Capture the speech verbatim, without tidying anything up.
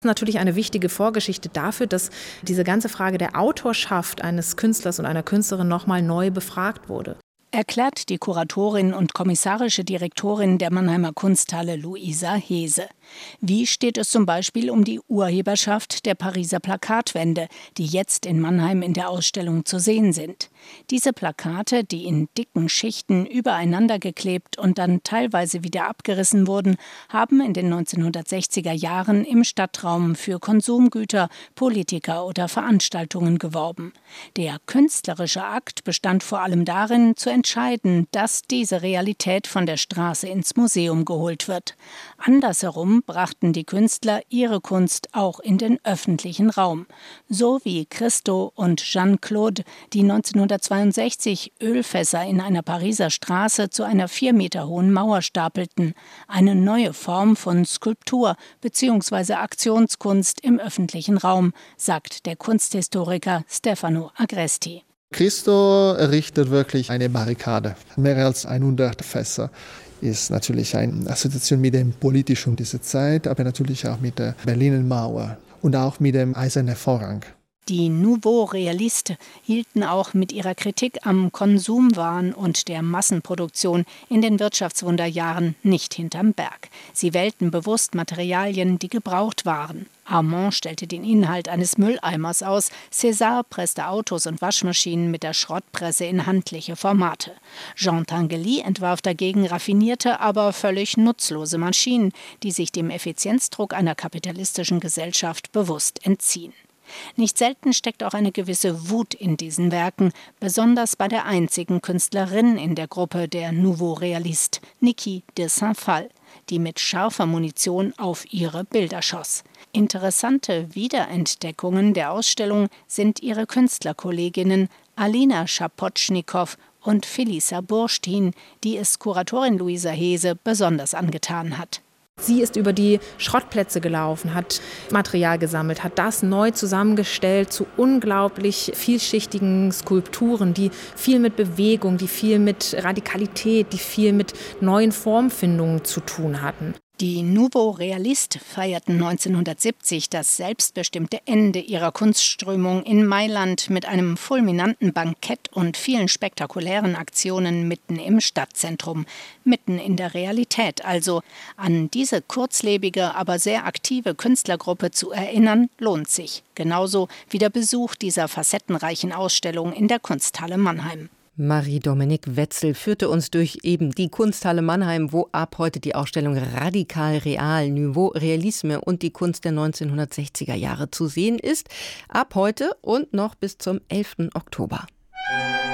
Natürlich eine wichtige Vorgeschichte dafür, dass diese ganze Frage der Autorschaft eines Künstlers und einer Künstlerin nochmal neu befragt wurde. Erklärt die Kuratorin und kommissarische Direktorin der Mannheimer Kunsthalle Luisa Hese. Wie steht es zum Beispiel um die Urheberschaft der Pariser Plakatwände, die jetzt in Mannheim in der Ausstellung zu sehen sind? Diese Plakate, die in dicken Schichten übereinander geklebt und dann teilweise wieder abgerissen wurden, haben in den neunzehnhundertsechziger Jahren im Stadtraum für Konsumgüter, Politiker oder Veranstaltungen geworben. Der künstlerische Akt bestand vor allem darin, zu entscheiden, dass diese Realität von der Straße ins Museum geholt wird. Andersherum brachten die Künstler ihre Kunst auch in den öffentlichen Raum. So wie Christo und Jeanne-Claude, die neunzehnhundertzweiundsechzig Ölfässer in einer Pariser Straße zu einer vier Meter hohen Mauer stapelten. Eine neue Form von Skulptur bzw. Aktionskunst im öffentlichen Raum, sagt der Kunsthistoriker Stefano Agresti. Christo errichtet wirklich eine Barrikade. Mehr als hundert Fässer. Ist natürlich eine Assoziation mit dem Politischen dieser Zeit, aber natürlich auch mit der Berliner Mauer und auch mit dem Eisernen Vorhang. Die Nouveau Realiste hielten auch mit ihrer Kritik am Konsumwahn und der Massenproduktion in den Wirtschaftswunderjahren nicht hinterm Berg. Sie wählten bewusst Materialien, die gebraucht waren. Armand stellte den Inhalt eines Mülleimers aus, César presste Autos und Waschmaschinen mit der Schrottpresse in handliche Formate. Jean Tinguely entwarf dagegen raffinierte, aber völlig nutzlose Maschinen, die sich dem Effizienzdruck einer kapitalistischen Gesellschaft bewusst entziehen. Nicht selten steckt auch eine gewisse Wut in diesen Werken, besonders bei der einzigen Künstlerin in der Gruppe der Nouveau Realiste, Niki de Saint-Phal, die mit scharfer Munition auf ihre Bilder schoss. Interessante Wiederentdeckungen der Ausstellung sind ihre Künstlerkolleginnen Alina Schapotschnikow und Felisa Bursztyn, die es Kuratorin Luisa Hese besonders angetan hat. Sie ist über die Schrottplätze gelaufen, hat Material gesammelt, hat das neu zusammengestellt zu unglaublich vielschichtigen Skulpturen, die viel mit Bewegung, die viel mit Radikalität, die viel mit neuen Formfindungen zu tun hatten. Die Nouveau Realiste feierten neunzehnhundertsiebzig das selbstbestimmte Ende ihrer Kunstströmung in Mailand mit einem fulminanten Bankett und vielen spektakulären Aktionen mitten im Stadtzentrum, mitten in der Realität also. An diese kurzlebige, aber sehr aktive Künstlergruppe zu erinnern, lohnt sich. Genauso wie der Besuch dieser facettenreichen Ausstellung in der Kunsthalle Mannheim. Marie-Dominique Wetzel führte uns durch eben die Kunsthalle Mannheim, wo ab heute die Ausstellung Radikal Real, Nouveau Realisme und die Kunst der neunzehnhundertsechziger Jahre zu sehen ist. Ab heute und noch bis zum elften Oktober.